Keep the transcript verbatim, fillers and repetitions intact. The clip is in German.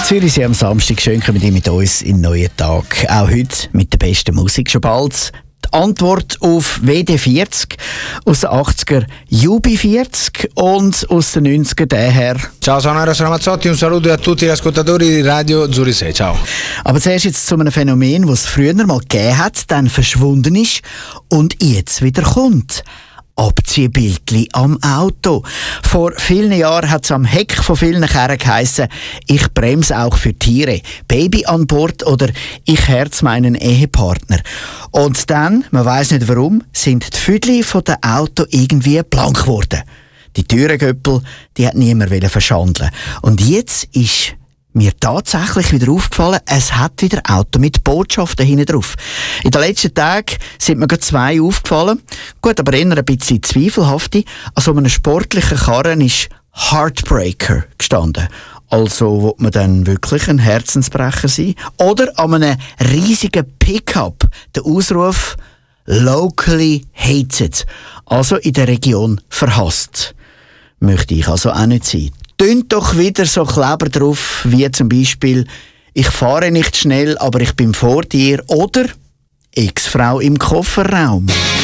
Zürichsee am Samstag. Schön kommen die mit uns in den neuen Tag. Auch heute mit der besten Musik. Schon bald die Antwort auf W D vierzig aus den achtziger Jubi vierzig und aus den neunziger der Herr. Ciao, sono Eros Ramazzotti, un saluto a tutti gli ascoltatori di Radio Zürichsee. Ciao. Aber zuerst jetzt zu einem Phänomen, das es früher mal gegeben hat, dann verschwunden ist und jetzt wieder kommt. Abziehbildli am Auto. Vor vielen Jahren hat es am Heck von vielen Kerren geheissen, ich bremse auch für Tiere, Baby an Bord oder ich herz meinen Ehepartner. Und dann, man weiss nicht warum, sind die Füdli von den Auto irgendwie blank geworden. Die Türengöppel, die hat niemand verschandeln. Und jetzt ist mir tatsächlich wieder aufgefallen, es hat wieder Auto mit Botschaften hinten drauf. In den letzten Tagen sind mir gerade zwei aufgefallen. Gut, aber eher ein bisschen zweifelhafte. An so einem sportlichen Karren ist Heartbreaker gestanden. Also will man dann wirklich ein Herzensbrecher sein? Oder an einem riesigen Pickup der Ausruf «Locally hated», also in der Region verhasst. Möchte ich also auch nicht sein. Tönt doch wieder so Kleber drauf, wie zum Beispiel «Ich fahre nicht schnell, aber ich bin vor dir» oder «Ex-Frau im Kofferraum».